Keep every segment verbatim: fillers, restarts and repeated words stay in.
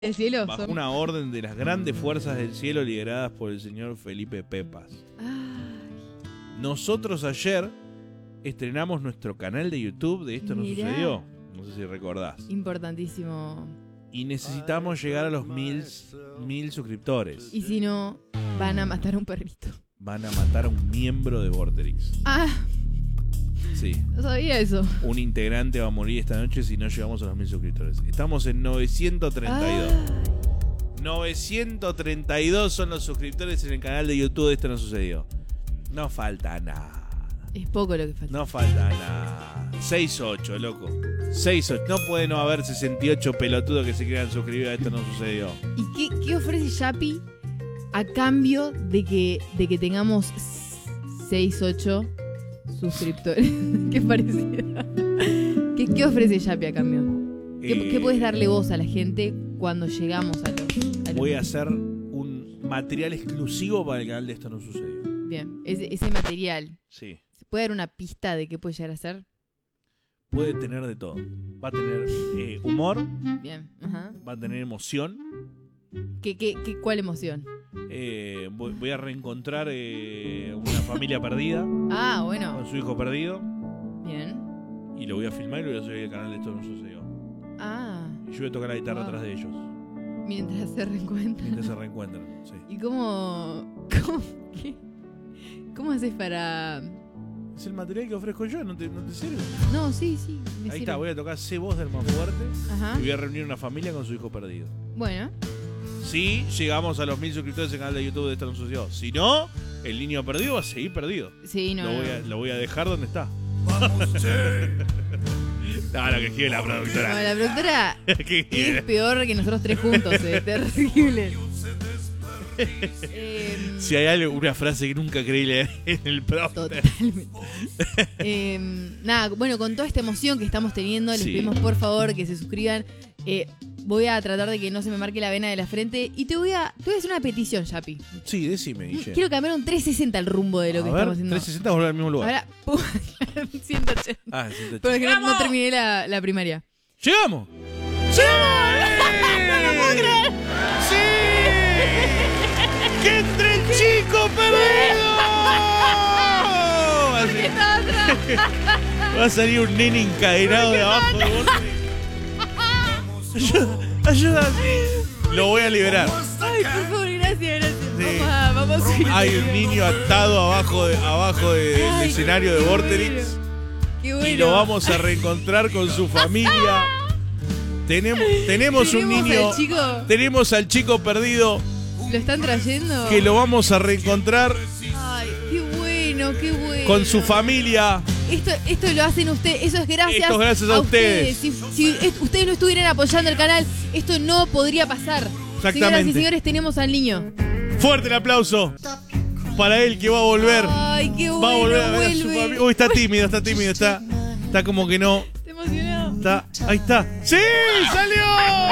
¿El cielo? Bajo Son... una orden de las grandes fuerzas del cielo lideradas por el señor Felipe Pepas. Ay. Nosotros ayer estrenamos nuestro canal de YouTube de Esto No Mirá. Sucedió. No sé si recordás. Importantísimo. Y necesitamos llegar a los mil, mil suscriptores. Y si no, van a matar a un perrito. Van a matar a un miembro de Vorterix. Ah, Sí. no sabía eso. Un integrante va a morir esta noche si no llegamos a los mil suscriptores. Estamos en novecientos treinta y dos. Ay. novecientos treinta y dos son los suscriptores en el canal de YouTube de Esto No Sucedió. No falta nada. Es poco lo que falta. No falta nada. seis ocho, loco. seis ocho. No puede no haber sesenta y ocho pelotudos que se quieran suscribir a Esto No Sucedió. ¿Y qué, qué ofrece Yapi a cambio de que, de que tengamos seis ocho suscriptores? ¿Qué pareciera? ¿Qué, ¿Qué ofrece Yapi a cambio? ¿Qué, Eh, ¿Qué puedes darle vos a la gente cuando llegamos a los, a los- Voy a hacer un material exclusivo para el canal de Esto No Sucedió. Bien, ese, ese material, Sí. ¿se puede dar una pista de qué puede llegar a ser? Puede tener de todo. Va a tener eh, humor, Bien, ajá. va a tener emoción. ¿Qué, qué, qué, ¿Cuál emoción? Eh, voy, voy a reencontrar eh, una familia perdida Ah, bueno, con su hijo perdido. bien. Y lo voy a filmar y lo voy a subir al canal de Esto No Sucedió. Ah, Y yo voy a tocar la guitarra Wow. atrás de ellos. mientras se reencuentran. Mientras se reencuentran. Sí. ¿Y cómo, cómo, qué? ¿Cómo haces para...? Es el material que ofrezco yo, ¿no te, no te sirve? No, sí, sí. me Ahí sirve. está, voy a tocar C Voz del Más Fuerte Ajá. y voy a reunir una familia con su hijo perdido. Bueno, Si llegamos a los mil suscriptores en el canal de YouTube de Esto No Sucedió. Si no, el niño perdido va a seguir perdido. sí, no, lo, no, voy a, no. lo voy a dejar donde está. No, lo que quiere la No, productora. la productora ¿Qué es quiere? peor que nosotros tres juntos, es terrible. Em, Si hay algo, una frase que nunca creí leer en el prompter. Totalmente. Em, nada, bueno, con toda esta emoción que estamos teniendo, les Sí. pedimos por favor que se suscriban. Eh, voy a tratar de que no se me marque la vena de la frente. Y te voy a, te voy a hacer una petición, Yapi. Sí, decime, Guille. Quiero cambiar un trescientos sesenta el rumbo de lo A que ver, estamos haciendo. trescientos sesenta volver al mismo lugar. Ahora, pum, ciento ochenta. Ah, ciento ochenta. Porque no, no terminé la, la primaria. ¡Llegamos! ¡Llegamos! ¡No lo puedo creer! ¡Sí! ¡Que entre el chico perdido! ¿Por qué estaba atrás? Va a salir un nene encadenado de abajo de vos. Ayuda, ayuda. Lo voy a liberar. Ay, por favor, gracias, gracias. Sí. Vamos a, vamos a subir. Hay un niño atado abajo, de, abajo de- del Ay, escenario de qué Vorterix. bueno. Qué bueno. Y lo vamos a reencontrar con su familia. Tenemos, tenemos un Tenemos niño. al chico. Tenemos al chico perdido ¿Lo están trayendo? que lo vamos a reencontrar Ay, qué bueno, qué bueno. con su familia. Esto, esto lo hacen ustedes, eso es gracias, Esto es gracias a ustedes. Si, si est- ustedes no estuvieran apoyando el canal, esto no podría pasar. Señoras y Exactamente. señores, tenemos al niño. Fuerte el aplauso para él que va a volver. Ay, qué bueno, Va a volver a ver a su vuelve. familia. Uy, está tímido, está tímido, está, está como que no. Estoy emocionado. Está, ahí está. ¡Sí! ¡Salió!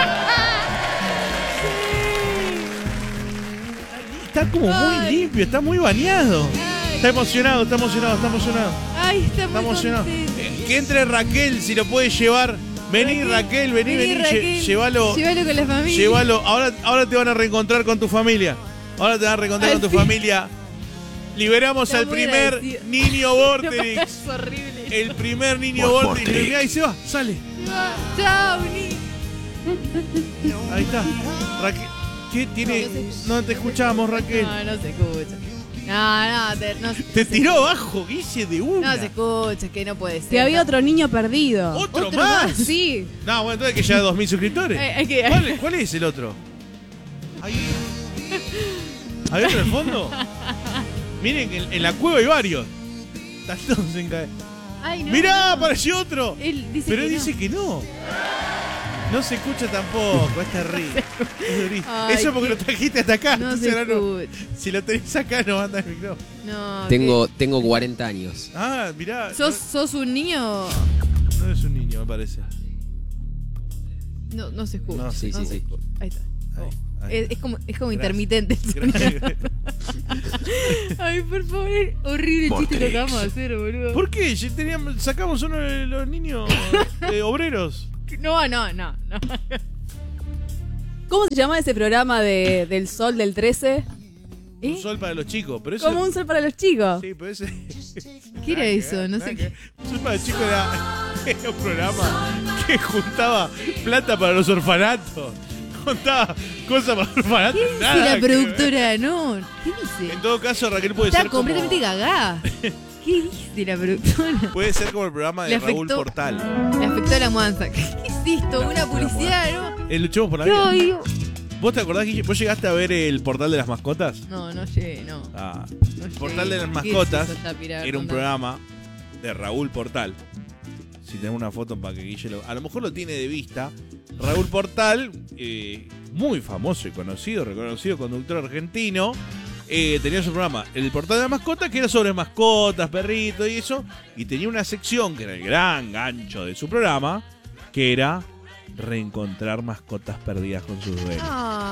Está como muy Ay. limpio, está muy bañado. Ay, Está emocionado, está emocionado, está emocionado. Ay, está muy Está emocionado. contento. Eh, Que entre Raquel, si lo puede llevar. Vení, Raquel, vení, vení, lle- Raquel. llévalo. Llévalo con la familia. Llévalo. Ahora, ahora te van a reencontrar con tu familia. Ahora te van a reencontrar Al con tu fin. familia. Liberamos Está al muy primer agradecido. niño Vorterix. Es horrible. El primer niño Vorterix. Mirá, ahí se va, sale. Chao, Ni. Ahí está. Raquel. ¿Qué tiene? No, no se- No te escuchamos, Raquel. No, no se escucha. No, no, te, no, Te tiró abajo, Guille, de una. no se escucha, que no puede ser. Que había otro niño perdido. ¿Otro, ¿Otro más? más? Sí. No, bueno, entonces que ya dos mil suscriptores. Hay- hay que- ¿Cuál, cuál es el otro? ¿Hay, ¿Hay otro en el fondo? Miren, en, en la cueva hay varios. Están todos encadenados. Ay, no, ¡Mirá, no. apareció otro! Él dice Pero que él no. dice que no. No se escucha tampoco, es terrible. Es durísimo. Ay, Eso porque qué- lo trajiste hasta acá. No entonces se ahora no- escucha. si lo tenés acá no anda el micrófono. No, Tengo, tengo cuarenta años. Ah, mirá. que- ¿Sos, ¿Sos un niño? No, no es un niño, me parece. No, no se escucha. No, sí, no sí, se sí. escucha. Ahí está. Ahí, Oh. ahí. Es, es como, es como Gracias. intermitente el sonido. Gracias. Ay, por favor, es horrible el chiste que acabamos de hacer, boludo. ¿Por qué? Ya teníamos, sacamos uno de los niños eh, obreros. No, no, no, no. ¿Cómo se llama ese programa de, del Sol del trece? Un ¿Eh? sol para los chicos, pero eso... Como un sol para los chicos. Sí, pero ese... ¿Qué era eso? No sé qué. Un sol para los chicos era, era un programa que juntaba plata para los orfanatos. Juntaba cosas para los orfanatos. ¿Qué dice nada la que productora? No, ¿qué dice? ver. En todo caso, Raquel puede Está ser como... completamente gagá. ¿Qué dice la productora? Puede ser como el programa de Le Raúl afectó- Portal. Le afectó la mudanza. ¿Qué es esto? Una publicidad, ¿no? El Luchemos por la ¿Qué vida. odio? ¿Vos te acordás, Guille? ¿Vos llegaste a ver el Portal de las Mascotas? No, no llegué, no. Ah, no el Portal de las llegué. ¿Qué es Mascotas eso, Chapi? A ver, era un contame. programa de Raúl Portal. Si tenemos una foto para que Guille lo... A lo mejor lo tiene de vista. Raúl Portal, eh, muy famoso y conocido, reconocido conductor argentino, eh, tenía su programa, el Portal de las Mascotas, que era sobre mascotas, perritos y eso, y tenía una sección que era el gran gancho de su programa, que era reencontrar mascotas perdidas con sus dueños.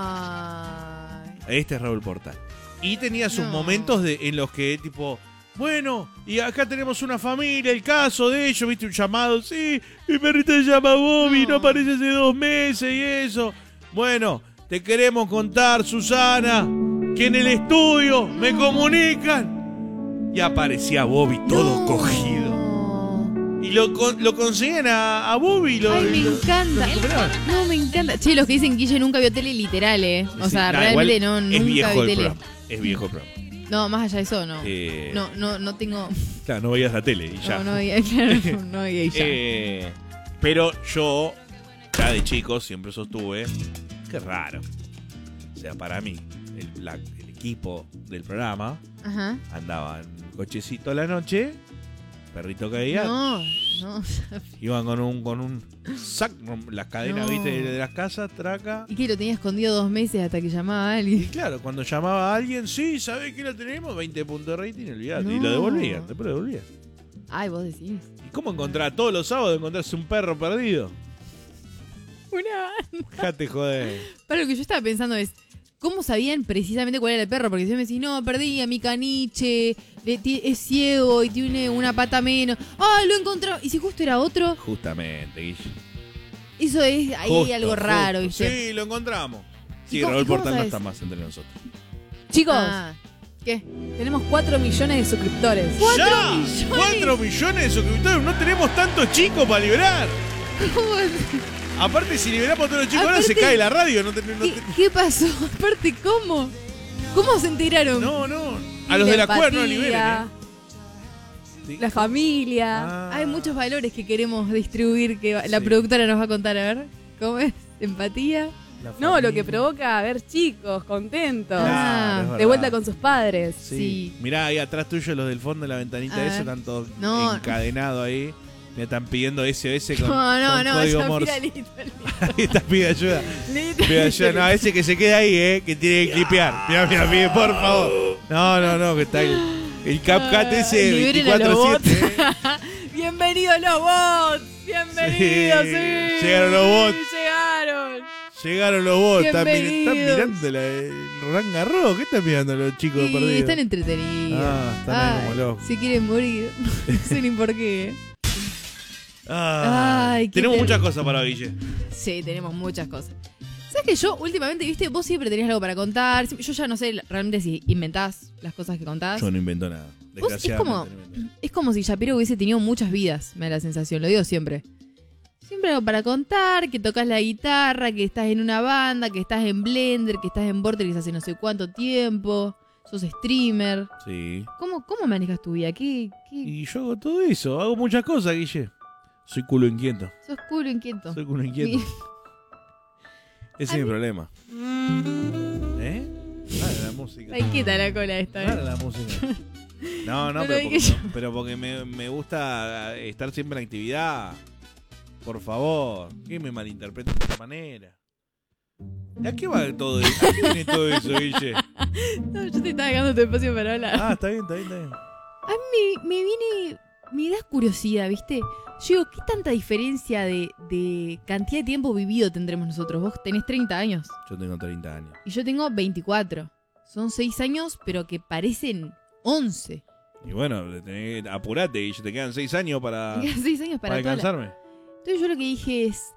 Ay. Este es Raúl Portal. Y tenía sus No. momentos de, en los que, tipo, bueno, y acá tenemos una familia, el caso de ellos, viste, un llamado, sí, mi perrito se llama Bobby, no, No. aparece hace dos meses y eso. Bueno, te queremos contar, Susana, que en el estudio me comunican. Y aparecía Bobby todo No. cogido. Y lo, con- lo conseguían a, a Bobby. y Lo, Ay, me y lo- encanta. lo recuperaban. No, me encanta. Che, los que dicen Guille nunca vio tele, literal, ¿eh? O Sí, sea, nah, realmente igual no, es nunca viejo vi el tele. programa. Es viejo el programa. No, más allá de eso, no. Eh, No, no, no tengo. Claro, no veías la tele y ya. No, no veía, claro, no, no veía y ya. Eh, pero yo, ya de chico, siempre sostuve que raro. O sea, para mí, el, la- el equipo del programa Ajá. andaba en cochecito a la noche, perrito caía, No, no. iban con un con un sac, las cadenas, No. viste, de las casas, traca. ¿Y que lo tenía escondido dos meses hasta que llamaba a Y alguien? claro, cuando llamaba a alguien, sí, ¿sabés que lo tenemos? veinte puntos de rating, olvidate. Y No. lo devolvían, después lo devolvían. Ay, vos decís. ¿Y cómo encontrar todos los sábados encontrarse un perro perdido? Una. Dejate joder. Para lo que yo estaba pensando es, ¿cómo sabían precisamente cuál era el perro? Porque si me decís, no, perdí a mi caniche, le ti- es ciego y tiene una pata menos. ¡Ah, lo encontró! Y si justo era otro, Justamente, Guille. eso es, ahí Justo, hay algo raro, justo. ¿viste? Sí, lo encontramos. Sí, ¿Y cómo- Raúl y cómo Portal no sabes? está más entre nosotros. Chicos, Ah, ¿qué? tenemos cuatro millones de suscriptores. ¡Ya! millones! ¡Cuatro millones de suscriptores! No tenemos tantos chicos para liberar. ¿Cómo es? Aparte, si liberamos a todos los chicos, ahora se Aparte- cae la radio. No, te- no, ¿Qué, te- qué pasó? Aparte, ¿cómo? ¿Cómo se enteraron? no, no. A los de la cueva no empatía, liberen, ¿eh? Sí. La familia. Ah. Hay muchos valores que queremos distribuir que va- la Sí. productora nos va a contar. A ver, ¿cómo es? ¿Empatía? La No, lo familia. que provoca a ver chicos contentos. Claro, Ah, es de verdad. vuelta con sus padres. Sí. Sí. Mirá, ahí atrás tuyo, los del fondo de la ventanita A esa, ver. están todos No. encadenados ahí. Me están pidiendo S O S con, No, no, con no, código ya, Morse. mira, listo, Ahí está, pide ayuda. listo. Pide ayuda. No, ese que se queda ahí, eh, que tiene que clipear. Mira, mira, pide, por favor. No, no, no, que está el, el CapCut ese Liberen a los veinticuatro siete. eh. Bienvenidos los bots. Bienvenidos, Sí, sí. llegaron los bots. Llegaron. Llegaron los bots. Están, mir- están Bienvenidos. mirando la, el Roland Garros. ¿Qué están mirando los chicos Y perdidos? están entretenidos. Ah, están ahí como locos. Se quieren morir. No sé ni por qué. Ah, Ay, qué tenemos terrible. muchas cosas para Guille. Sí, tenemos muchas cosas. ¿Sabes que yo últimamente, viste, vos siempre tenías algo para contar? Yo ya no sé realmente si inventás las cosas que contás. Yo no invento nada. Vos es como- Desgraciadamente. no invento. Es como si Shapiro hubiese tenido muchas vidas, me da la sensación, lo digo siempre. Siempre algo para contar, que tocas la guitarra, que estás en una banda, que estás en Blender, que estás en Vortex hace no sé cuánto tiempo, sos streamer. Sí. ¿Cómo, cómo manejas tu vida? ¿Qué, qué? Y yo hago todo eso. Hago muchas cosas, Guille. Soy culo inquieto. Sos culo inquieto. Soy culo inquieto. Mi- Ese es mi problema. ¿Eh? Dale la música. Está inquieta la cola esta, Dale ¿eh? la música. No, no, No lo pero, dije porque, pero porque me, me gusta estar siempre en actividad. Por favor. Que me malinterpreten de esta manera. ¿A qué va todo eso? ¿A qué viene todo eso, Guille? No, yo te estaba dejando tu espacio para hablar. Ah, está bien, está bien, está bien. A mí me, me viene. Me da curiosidad, ¿viste? Yo digo, ¿qué tanta diferencia de, de cantidad de tiempo vivido tendremos nosotros? Vos tenés treinta años Yo tengo treinta años. y yo tengo veinticuatro. Son seis años, pero que parecen once. Y bueno, tenés- apurate, Guille. Te quedan seis años para, Me quedan seis años para para, toda la- alcanzarme. Entonces yo lo que dije es,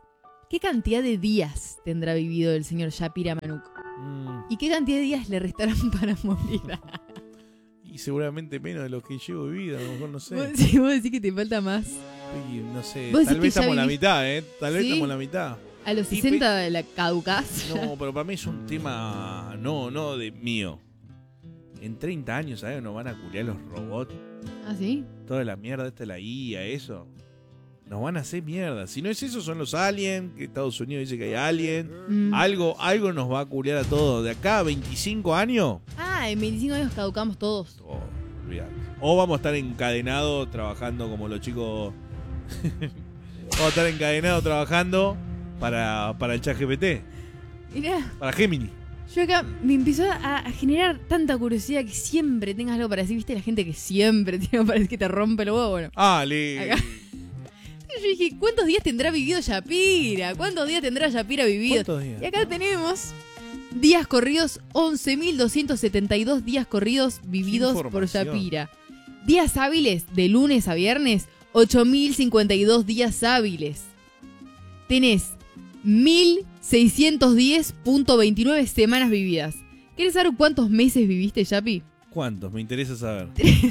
¿qué cantidad de días tendrá vivido el señor Shapira Manuk? Mm, ¿Y qué cantidad de días le restarán para morir? y seguramente menos de lo que llevo vivido, a lo mejor no sé. Vos, si vos decís que te falta más. Y no sé, ¿Vos decís tal que vez ya estamos en la vivís- mitad, ¿eh? Tal vez ¿Sí? estamos en la mitad. A los Y sesenta la caducás. No, pero para mí es un tema, no, no de mío. En treinta años, ¿sabes? Nos van a culiar los robots. ¿Ah, sí? Toda la mierda, esta la I A, eso. Nos van a hacer mierda. Si no es eso, son los aliens, que Estados Unidos dice que hay aliens. Mm. Algo, algo nos va a culiar a todos. De acá a veinticinco años, Ah, en veinticinco años caducamos todos. oh, olvidate. O vamos a estar encadenados trabajando como los chicos. Vamos a estar encadenados trabajando para, para el ChatGPT, Mirá, para Gemini. yo acá me empezó a, a generar tanta curiosidad que siempre tengas algo para decir. ¿Viste la gente que siempre tiene algo para decir que te rompe el huevo? Bueno, Ah, le. Acá. yo dije, ¿cuántos días tendrá vivido Shapira? ¿Cuántos días tendrá Shapira vivido? ¿Cuántos días? Y acá tenemos días corridos, once mil doscientos setenta y dos días corridos vividos por información. Shapira. Días hábiles de lunes a viernes, ocho mil cincuenta y dos días hábiles. Tenés mil seiscientos diez punto veintinueve semanas vividas. ¿Querés saber cuántos meses viviste, Shapi? ¿Cuántos? Me interesa saber.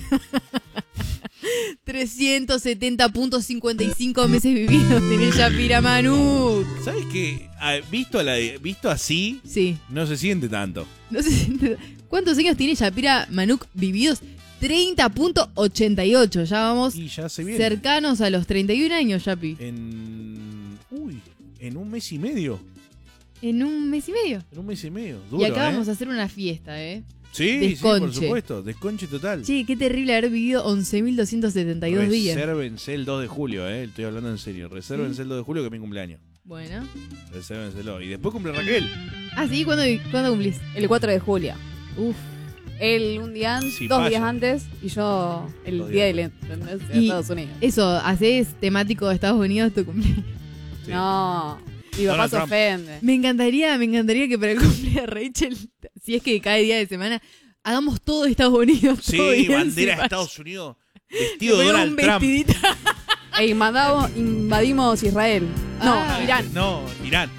trescientos setenta punto cincuenta y cinco meses vividos tenés, Shapira Manuk. ¿Sabes qué? Ah, Visto, a la, visto así, Sí. no se siente tanto. No sé si- ¿Cuántos años tiene Shapira Manuk vividos? treinta punto ochenta y ocho. Ya vamos Y ya se viene. cercanos a los treinta y un años, Shapi. En. Uy, en un mes y medio. En un mes y medio. En un mes y medio. Duro, y acá ¿eh? vamos a hacer una fiesta, ¿eh? Sí, desconche. sí, por supuesto. Desconche total. Che, qué terrible haber vivido once mil doscientos setenta y dos días. Resérvense el dos de julio, ¿eh? Estoy hablando en serio. Resérvense Sí. el dos de julio que es mi cumpleaños. Bueno. Resérvenselo. Y después cumple Raquel. Ah, ¿sí? ¿Cuándo, ¿cuándo cumplís? El cuatro de julio. Uf. Él un día antes, Sí, dos paya. días antes, y yo el Dos día de días. la independencia de Y- Estados Unidos. Eso, ¿hacés temático de Estados Unidos tu cumpleaños? Sí. No, mi papá Donald se Trump. ofende. Me encantaría, me encantaría que para el cumpleaños de Rachel, si es que cae día de semana, hagamos todo de Estados Unidos. Sí, todo bien, bandera sin de falla. Estados Unidos. Le Vestido de ponemos Donald un Trump. vestidito. E invadamos, invadimos Israel. No, Ah. Irán. No, Irán.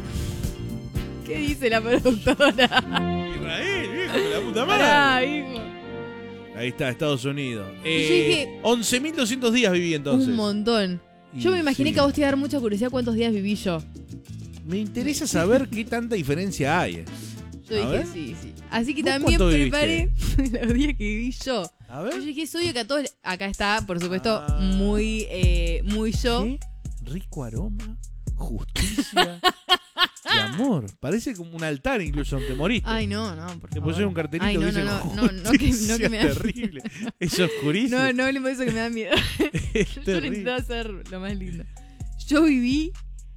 ¿Qué dice la productora? Israel, viejo, la puta madre. Pará, hijo. Ahí está, Estados Unidos. Eh, Yo dije- once mil doscientos días viví entonces. Un montón. Yo Y me imaginé sí. que a vos te iba a dar mucha curiosidad cuántos días viví yo. Me interesa saber qué tanta diferencia hay. eh. Yo A dije ver. sí, sí. Así que ¿Vos también cuánto preparé los días que viví yo. A Yo ver. dije, es obvio que a todos... Acá está, por supuesto, Ah. muy, eh, muy yo. ¿Qué? Rico aroma, justicia y amor. Parece como un altar incluso, te moriste. Ay, no, no, por Te favor. pusieron un cartelito Ay, no, que dice no, no, no, no, que, no que me da terrible. Es oscurísimo. No, no hablemos de eso que me da miedo. Es Yo terrible. necesitaba hacer lo más lindo. Yo viví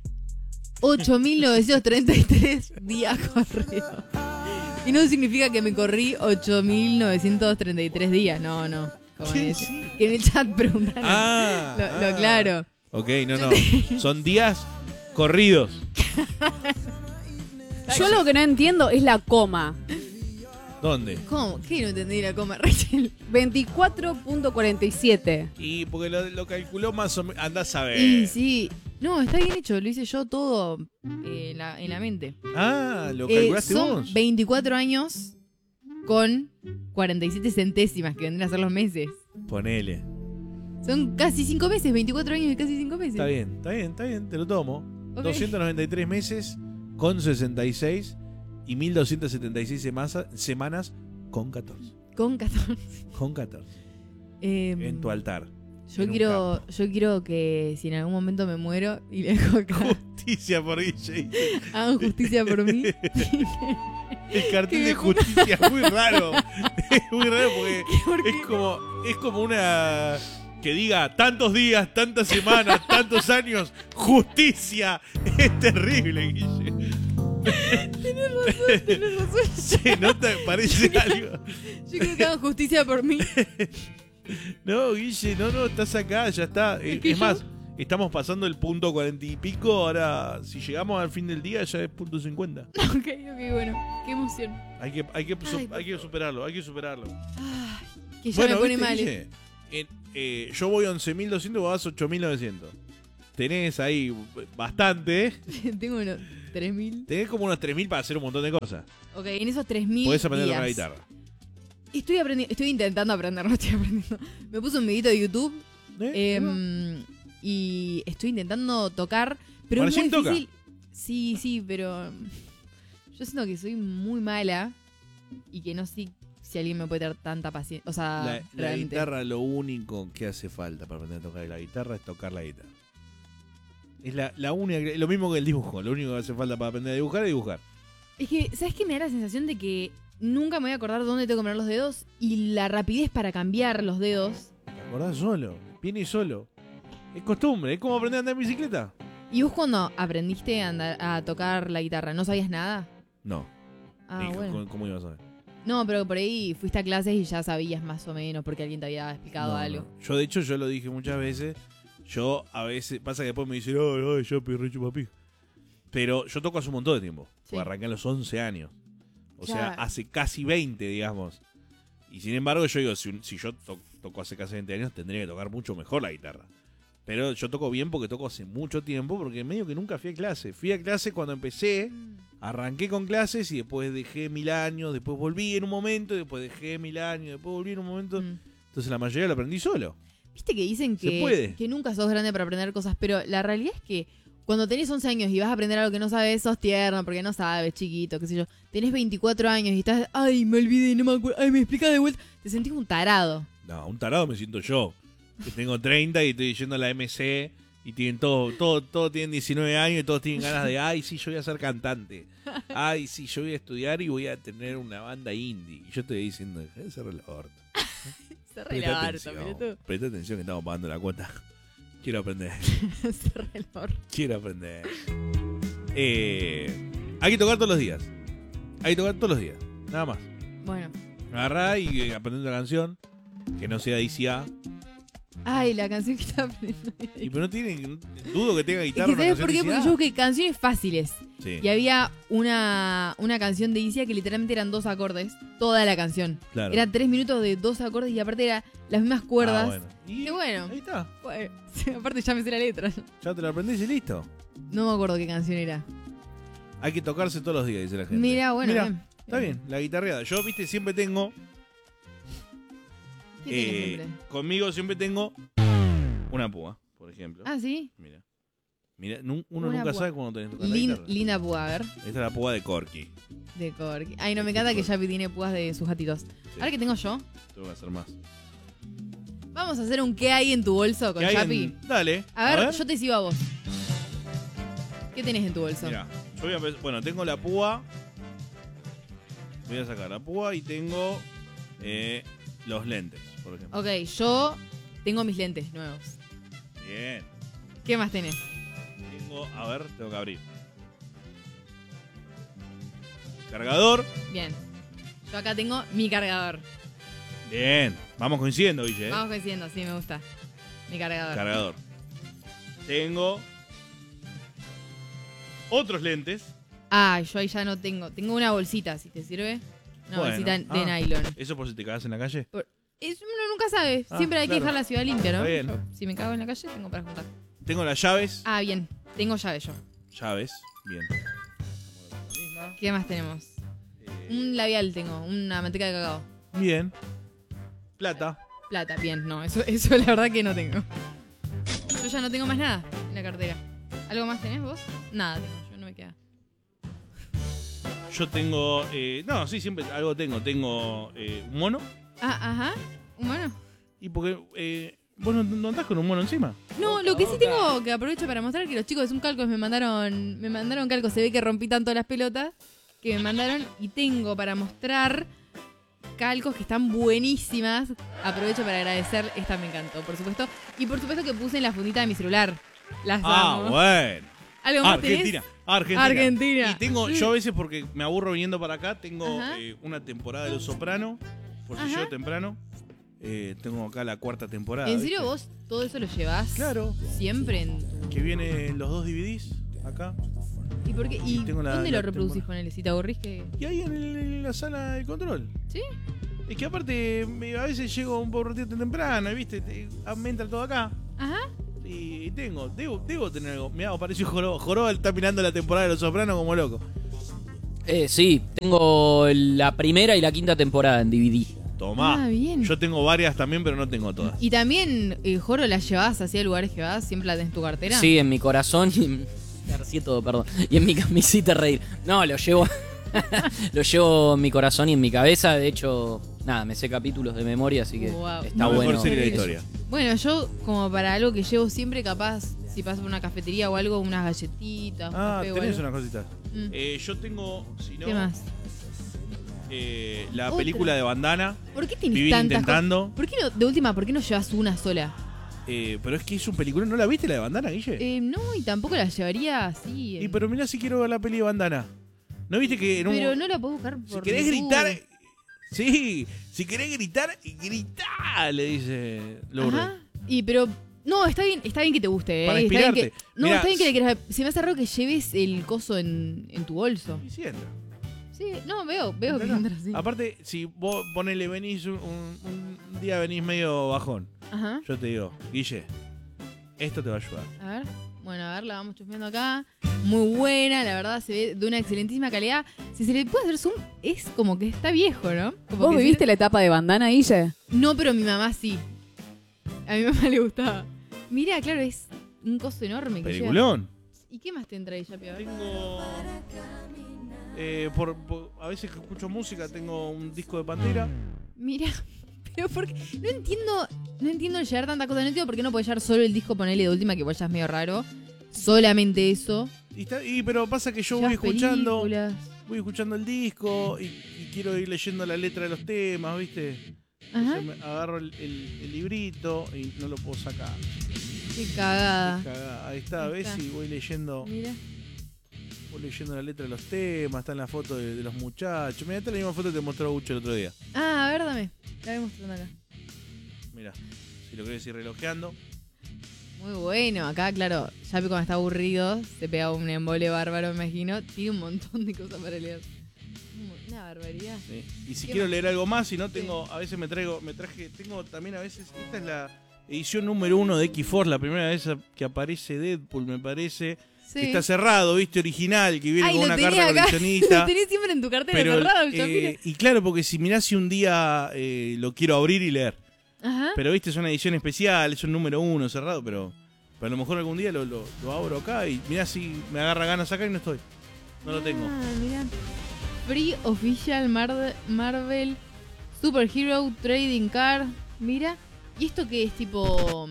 ocho mil novecientos treinta y tres días corridos. Y no significa que me corrí ocho mil novecientos treinta y tres días. No, no. Como Sí, es. sí. Que en el chat preguntaron. Ah, lo, ah. lo aclaro. Ok, no, no. Son días corridos. Yo lo que no entiendo es la coma. ¿Dónde? ¿Cómo? ¿Qué no entendí la coma, Rachel? veinticuatro punto cuarenta y siete. Y porque lo, lo calculó más o menos. Andás a ver. Y sí. No, está bien hecho. Lo hice yo todo eh, la- en la mente. Ah, lo Eh, calculaste son vos. veinticuatro años con cuarenta y siete centésimas que vendrían a ser los meses. Ponele. Son casi cinco meses, veinticuatro años y casi cinco meses. Está bien, está bien, está bien, te lo tomo. Ok. doscientos noventa y tres meses con sesenta y seis y mil doscientas setenta y seis semasa- semanas con catorce. Con catorce. Con catorce. Eh, En tu altar. yo en un quiero, campo. yo quiero que si en algún momento me muero y le dejo acá, Justicia por Guille. hagan justicia por mí. El cartel Que me de ponga- justicia es muy raro. Es muy raro porque Porque es como, es como una que diga tantos días, tantas semanas, tantos años, justicia. Es terrible, Guille. tenés razón. Se nota, parece algo. Yo quiero que hagan justicia por mí. No, Guille, no, no, estás acá, ya está. Es Es, que es yo- más, estamos pasando el punto cuarenta y pico. Ahora, si llegamos al fin del día, ya es punto cincuenta. Ok, ok, bueno. Qué emoción. Hay que, hay que, su- Ay, por hay que superarlo, hay que superarlo. Ay, que ya Bueno, me pone ¿viste, mal. Guille? En- eh, yo voy once mil doscientos, vos vas ocho mil novecientos. tenés ahí bastante. Tengo unos tres mil. Tenés como unos tres mil para hacer un montón de cosas. Ok, en esos tres mil Podés aprender a días. tocar la guitarra. Estoy aprendiendo, estoy intentando aprender, no estoy aprendiendo. Me puse un videito de YouTube ¿Eh? em, y estoy intentando tocar, pero es muy ¿Marcin toca? difícil. Sí, sí, pero yo siento que soy muy mala y que no sé si alguien me puede tener tanta paciencia. O sea, La, la realmente. guitarra, lo único que hace falta para aprender a tocar la guitarra es tocar la guitarra. Es la, la única, que- lo mismo que el dibujo. Lo único que hace falta para aprender a dibujar es dibujar. Es que, ¿sabes qué? Me da la sensación de que nunca me voy a acordar dónde tengo que poner los dedos y la rapidez para cambiar los dedos. ¿Te acordás solo? Viene solo. Es costumbre, es como aprender a andar en bicicleta. ¿Y vos cuando aprendiste a, andar, a tocar la guitarra, no sabías nada? No. Ah, Hijo, bueno. ¿cómo, cómo ibas a ver? No, pero por ahí fuiste a clases y ya sabías más o menos porque alguien te había explicado No, algo. no. Yo, de hecho, yo lo dije muchas veces. Yo, a veces, pasa que después me dicen, ay, ay, yo pirre chupapi. Pero yo toco hace un montón de tiempo. Sí. Porque arranqué a los once años. O Ya. sea, hace casi veinte, digamos. Y sin embargo, yo digo, si, un- si yo to- toco hace casi veinte años, tendría que tocar mucho mejor la guitarra. Pero yo toco bien porque toco hace mucho tiempo, porque medio que nunca fui a clase. Fui a clase cuando empecé, arranqué con clases y después dejé mil años, después volví en un momento, después dejé mil años, después volví en un momento. Mm. Entonces la mayoría lo aprendí solo. Viste que dicen Se que, puede. que nunca sos grande para aprender cosas, pero la realidad es que cuando tenés once años y vas a aprender algo que no sabes, sos tierno porque no sabes, chiquito, qué sé yo. Tenés veinticuatro años y estás, ay, me olvidé, no me acuerdo, ay, me explicás de vuelta. Te sentís un tarado. No, un tarado me siento yo. Que tengo treinta y estoy yendo a la M C y tienen todo, todo, todos tienen diecinueve años y todos tienen ganas de, ay, sí, yo voy a ser cantante. Ay, sí, yo voy a estudiar y voy a tener una banda indie. Y yo estoy diciendo, dejá de cerrar el orto. Se re Presta lagarto, atención, pero tú. presta atención que estamos pagando la cuota. Quiero aprender, Se re el orto. quiero aprender. Eh, hay que tocar todos los días. Hay que tocar todos los días, nada más. Bueno. Agarrá y eh, aprende una canción que no sea D C A. Ay, la canción que estaba aprendiendo. Y pero no tiene, dudo que tenga Es guitarra. que una ¿sabes por qué? canción Porque D C A. yo busqué canciones fáciles. Sí, Y había una, una canción de Isia que literalmente eran dos acordes. Toda la canción. claro. Eran tres minutos de dos acordes y aparte era las mismas cuerdas. Ah, bueno. Y Qué bueno. ahí está. Bueno, sí, aparte ya me sé la letra. Ya te lo aprendés y listo. No me acuerdo qué canción era. Hay que tocarse todos los días, dice la gente. Mira, bueno, Mirá, bien. está bien, la guitarreada. Yo, viste, siempre tengo. ¿Qué tenés eh, siempre? conmigo siempre tengo una púa, por ejemplo. Ah, sí. Mira. Mira, nu- uno Una nunca púa. sabe cuándo tenés que tocar la Lin- guitarra. linda púa, a ver. Esta es la púa de Corky. De Corky. Ay, no, me Este encanta que Corky. Yapi tiene púas de sus gatitos. Sí. Ahora que tengo yo, Tengo que hacer más. vamos a hacer un ¿qué hay en tu bolso con ¿Qué hay Yapi? en- Dale. A, ver, yo te sigo a vos. ¿Qué tenés en tu bolso? Mira, yo voy a empezar- bueno, tengo la púa. Voy a sacar la púa y tengo eh, los lentes, por ejemplo. Ok, yo tengo mis lentes nuevos. Bien. ¿Qué más tenés? Tengo, a ver, tengo que abrir. Cargador. Bien. Yo acá tengo mi cargador. Bien. Vamos coincidiendo, Guille. ¿eh? Vamos coincidiendo, sí, me gusta. Mi cargador. Cargador. Tengo otros lentes. Ah, yo ahí ya no tengo. Tengo una bolsita, si te sirve. Una Bueno, bolsita de ah. nylon. ¿Eso por si te cagas en la calle? Es- uno nunca sabe. Ah, Siempre hay que claro. dejar la ciudad limpia, ¿no? Está bien. Yo, si me cago en la calle, tengo para juntar. Tengo las llaves. Ah, bien. Tengo llave yo. Llaves. Bien. ¿Qué más tenemos? Un labial tengo. Una manteca de cacao. Bien. Plata. Plata, bien. No, eso, eso la verdad que no tengo. Yo ya no tengo más nada en la cartera. ¿Algo más tenés vos? Nada tengo. Yo no me queda. Yo tengo. eh, no, sí, siempre algo tengo. Tengo eh, un mono. Ah, ajá. ¿Humano? Y porque. Eh, ¿Vos no, no andás con un mono encima? No, lo que sí tengo que aprovecho para mostrar que los chicos de Zoom Calcos me mandaron, me mandaron calcos. Se ve que rompí tanto las pelotas que me mandaron y tengo para mostrar calcos que están buenísimas. Aprovecho para agradecer, esta me encantó, por supuesto. Y por supuesto que puse en la fundita de mi celular. Las Ah, amo. bueno. ¿Algo más tenés? Argentina, Argentina. Argentina. Y tengo, yo a veces porque me aburro viniendo para acá, tengo Ajá. eh, una temporada de Los Soprano, por si Ajá. llego temprano. Eh, tengo acá la cuarta temporada. ¿En serio ¿viste? vos todo eso lo llevás? Claro. Siempre en tu... Que vienen los dos D V Ds acá. ¿Y por qué? ¿Y Tengo la- dónde la lo reproducís temporada. con él? Si te aburrís que... Y ahí en, el- en la sala de control. ¿Sí? Es que aparte, me- a veces llego un poco ratito temprano, ¿viste? Te- ah, me entra todo acá. Ajá. Y tengo, debo, debo tener algo. Mirá, pareció Joroba. Joroba está mirando la temporada de Los Sopranos como loco. Eh, sí, tengo la primera y la quinta temporada en D V D. Tomá. Ah, bien. Yo tengo varias también, pero no tengo todas. Y también, eh, Joro, ¿la llevas hacia lugares que vas? ¿Siempre la tenés en tu cartera? Sí, en mi corazón y en... todo, perdón. Y en mi camisita reír. No, lo llevo... lo llevo en mi corazón y en mi cabeza. De hecho, nada, me sé capítulos de memoria, así que Wow. está La bueno. mejor serie de la Eso. historia. Bueno, yo, como para algo que llevo siempre, capaz, si paso por una cafetería o algo, unas galletitas, un Ah, café o tenés algo. unas cositas. Mm. Eh, yo tengo, si no, ¿Qué más? eh, la Otra. película de Bandana. ¿Por qué tienes Vivir tantas intentando. cosas? ¿Por qué no, de última, por qué no llevas una sola? Eh, pero es que es un película. ¿No la viste la de Bandana, Guille? Eh, no, y tampoco la llevaría así. y en- pero mirá si quiero ver la peli de Bandana. ¿No viste que en un... Pero no la puedo buscar por Si querés YouTube. gritar... Sí, si querés gritar, grita, le dice Lourdes. Ajá. Y pero... No, está bien, está bien que te guste, ¿eh? Para Está bien inspirarte. que, no, Mirá, está bien que le quieras... Se me hace raro que lleves el coso en, en tu bolso. Y sí entra. Sí, no, veo, veo que Entra. entra así. Aparte, si vos ponele, venís un, un- un día venís medio bajón, Ajá. yo te digo, Guille, esto te va a ayudar. A ver. Bueno, a ver, la vamos chusmeando acá. Muy buena, la verdad, se ve de una excelentísima calidad. Si se le puede hacer zoom, es como que está viejo, ¿no? Como ¿Vos que viviste sí- la etapa de Bandana, Guille? No, pero a mi mamá sí. A mi mamá le gustaba. Mira, claro, es un coso enorme que lleva. Peliculón. ¿Y qué más te entra ahí, Yapi? A ver. Tengo... eh, por, por- a veces que escucho música tengo un disco de Pantera. Mira, pero porque no entiendo, no entiendo el llevar tanta cosa, no entiendo por qué no puedes llevar solo el disco, ponerle de última, que igual ya es medio raro. Solamente eso. Y, está- y- pero pasa que yo voy Llevas escuchando películas. voy escuchando el disco y, y quiero ir leyendo la letra de los temas, ¿viste? Ajá. Entonces me agarro el, el- el librito y no lo puedo sacar. Qué cagada. Cagá. Ahí está, Ahí ¿ves? está. Y voy leyendo, Mira. voy leyendo la letra de los temas, está en la foto de, de los muchachos. Mirá, esta es la misma foto que te mostró Gucho el otro día. Ah, a ver, dame. La voy mostrando acá. Mira, si lo querés ir relojeando. Muy bueno. Acá, claro, Yapi cuando está aburrido se pega un embole bárbaro, me imagino. Tiene un montón de cosas para leer. Una barbaridad. ¿sí? Y si ¿Qué quiero más? leer algo más, si no tengo, a veces me traigo, me traje, tengo también a veces, esta es la edición número uno de X-Force, la primera vez que aparece Deadpool, me parece. Sí. Que está cerrado, viste, original, que viene Ay, con lo una tenés carta acá. coleccionista. Lo tenés siempre en tu cartera Pero, cerrado, eh, Yapi. y claro, porque si mirás si un día eh, lo quiero abrir y leer. Ajá. Pero viste, es una edición especial, es un número uno cerrado, pero, pero a lo mejor algún día lo, lo, lo abro acá y mirá si me agarra ganas acá y no estoy. No lo tengo. Ah, mirá. Free Official Mar- Marvel Superhero Trading Card. Mira. ¿Y esto qué es tipo?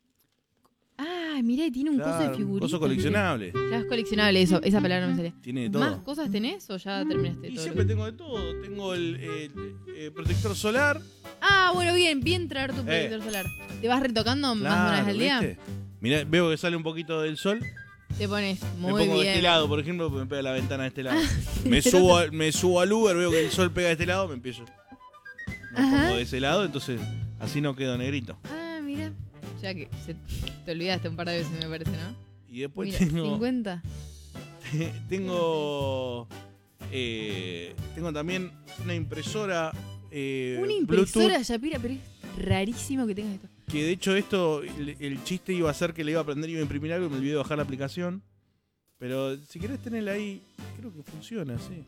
Ah, mira, y tiene un coso de Claro, un figuritas. coso coleccionable. Ya es coleccionable eso, esa palabra no me sale. Tiene de ¿Más todo. cosas tenés o ya terminaste Y todo? siempre tengo de todo. Tengo el, el, eh, protector solar. Ah, bueno, bien, bien traer tu protector solar. ¿Te vas retocando más de una vez al día? ¿viste? Mirá, veo que sale un poquito del sol. Te pones Me muy pongo de bien. este lado, por ejemplo, porque me pega la ventana de este lado. me, subo, al- me subo al Uber, veo que el sol pega de este lado, me empiezo. Me Ajá. pongo de ese lado, entonces así no quedo negrito. Ah, mira. Ya que se- te olvidaste un par de veces, me parece, ¿no? Y después Mira, tengo. cincuenta. tengo. eh, tengo también una impresora. eh, Una impresora, Bluetooth, Yapira, pero es rarísimo que tengas esto. que de hecho esto, el, el chiste iba a ser que le iba a aprender y iba a imprimir algo y me olvidé de bajar la aplicación. Pero si querés tenerla ahí, creo que funciona, sí.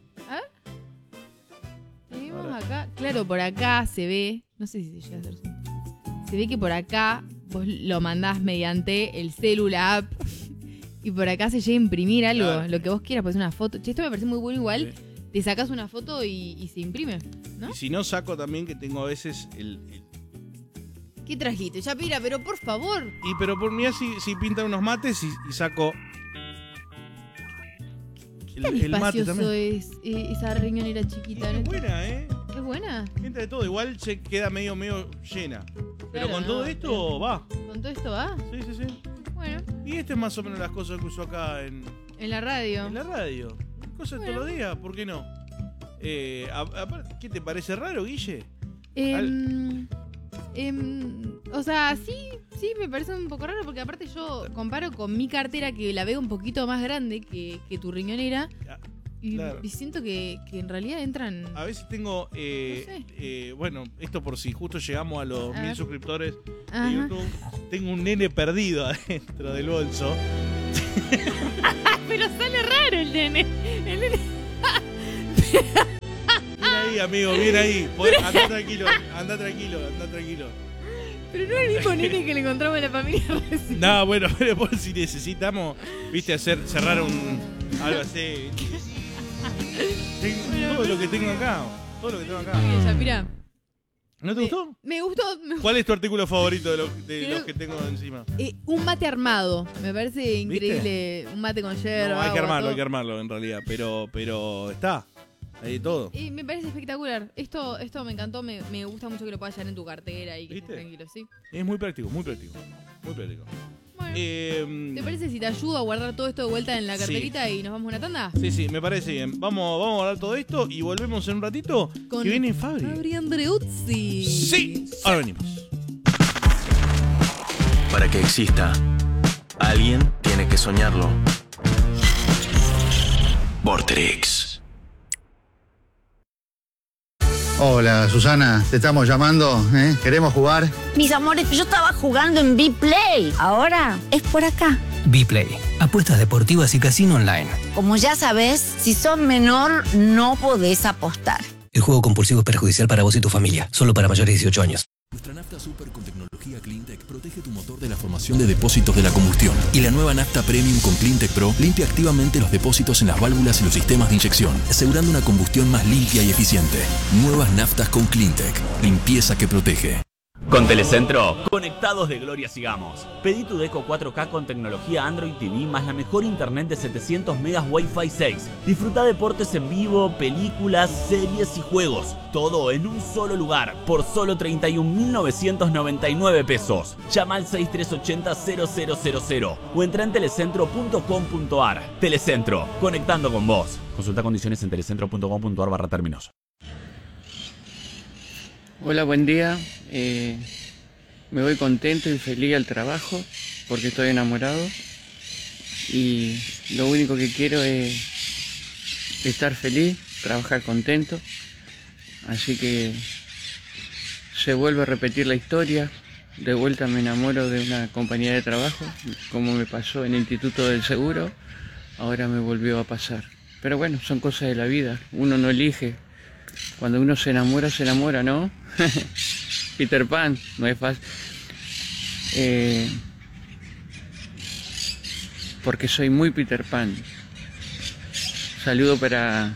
Tenemos Ahora. acá, claro, por acá se ve, no sé si se llega a hacer zoom. Se ve que por acá vos lo mandás mediante el celular app y por acá se llega a imprimir algo, Claro. lo que vos quieras, pues una foto. Che, esto me parece muy bueno igual. Sí. Te sacas una foto y, y se imprime, ¿no? Y si no, saco también que tengo a veces el. el- ¿Qué trajiste? Yapira, pero por favor. y pero por mí así, si pintan unos mates y, y saco. ¿Qué tan espacioso es eh, esa riñonera chiquita? Es ¿no? buena, ¿eh? ¿Es buena? Entra de todo. Igual se queda medio, medio llena. Pero Claro, con no, todo esto va. ¿Con todo esto va? Sí, sí, sí. Bueno, Y este es más o menos las cosas que uso acá en, en la radio. en la radio. Cosas de todos los días, ¿por qué no? Eh, a- aparte, ¿qué te parece raro, Guille? Em, em, o sea, sí, sí, me parece un poco raro porque aparte yo comparo con mi cartera que la veo un poquito más grande que, que tu riñonera Y, Claro. y siento que, que en realidad entran... A veces tengo, eh, No sé. eh, bueno, esto por si justo llegamos a los A mil ver. suscriptores de Ajá. YouTube, tengo un nene perdido adentro del bolso. Pero sale raro el nene. El nene... Bien ahí, amigo, bien ahí. Podés- Andá tranquilo, andá tranquilo, andá tranquilo. Pero no es el mismo nene que le encontramos en la familia recién. No, bueno, pero por si necesitamos, viste, hacer, cerrar un algo así. Tengo todo lo que tengo acá. Todo lo que tengo acá. Ya, mira. ¿No te gustó? Me gustó. me gustó. ¿Cuál es tu artículo favorito de, lo- de Creo- los que tengo encima? Eh, un mate armado. Me parece increíble. Un mate con yerba. No, hay que agua, armarlo, todo. hay que armarlo en realidad. Pero, pero está. Hay de todo. Y me parece espectacular. Esto, esto me encantó. Me, me gusta mucho que lo puedas llevar en tu cartera y que ¿Viste? estés tranquilo, ¿sí? Es muy práctico, muy práctico. Muy práctico. Bueno. Eh, ¿Te parece si te ayudo a guardar todo esto de vuelta en la Sí. carterita y nos vamos a una tanda? Sí, sí, me parece bien. Vamos, vamos a hablar todo esto y volvemos en un ratito. Con que viene Fabri. Fabri Andreuzzi. Sí, ahora venimos. Para que exista, alguien tiene que soñarlo. Vorterix. Hola, Susana, te estamos llamando, ¿eh? ¿Queremos jugar? Mis amores, yo estaba jugando en B-Play. Ahora es por acá. B-Play, apuestas deportivas y casino online. Como ya sabes, si sos menor, no podés apostar. El juego compulsivo es perjudicial para vos y tu familia, solo para mayores de dieciocho años. Nuestra nafta super con tecnología Cleantech protege tu motor de la formación de depósitos de la combustión. Y la nueva nafta Premium con Cleantech Pro limpia activamente los depósitos en las válvulas y los sistemas de inyección, asegurando una combustión más limpia y eficiente. Nuevas naftas con Cleantech. Limpieza que protege. Con Telecentro, conectados de gloria sigamos. Pedí tu Deco cuatro K con tecnología Android T V más la mejor internet de setecientos megas Wi-Fi seis. Disfruta deportes en vivo, películas, series y juegos. Todo en un solo lugar, por solo treinta y un mil novecientos noventa y nueve pesos. Llama al seis tres ocho cero cero cero cero cero o entra en telecentro punto com punto ar. Telecentro, conectando con vos. Consulta condiciones en telecentro punto com punto ar barra términos. Hola, buen día. Eh, me voy contento y feliz al trabajo porque estoy enamorado y lo único que quiero es estar feliz, trabajar contento. Así que se vuelve a repetir la historia. De vuelta me enamoro de una compañía de trabajo, como me pasó en el Instituto del Seguro. Ahora me volvió a pasar. Pero bueno, son cosas de la vida. Uno no elige. Cuando uno se enamora, se enamora, ¿no? Peter Pan, no es fácil. Eh, porque soy muy Peter Pan. Saludo para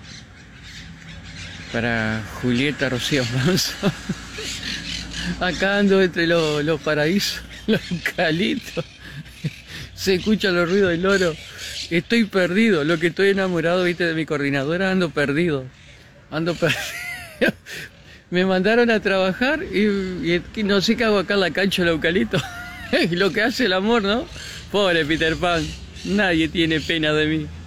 para Julieta Rocío Alonso. Acá ando entre los, los paraísos, los calitos. Se escuchan los ruidos del loro. Estoy perdido. Lo que estoy enamorado, viste, de mi coordinadora, ando perdido. Ando perdido. Me mandaron a trabajar y, y no sé qué hago acá en la cancha del eucalipto. Lo que hace el amor, ¿no? Pobre Peter Pan. Nadie tiene pena de mí.